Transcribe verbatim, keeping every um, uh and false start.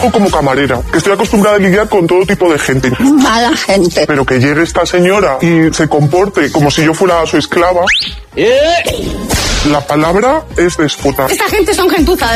trabajo como camarera, que estoy acostumbrada a lidiar con todo tipo de gente. Mala gente. Pero que llegue esta señora y se comporte como si yo fuera su esclava. ¿Eh? La palabra es déspota. Esta gente son gentuza.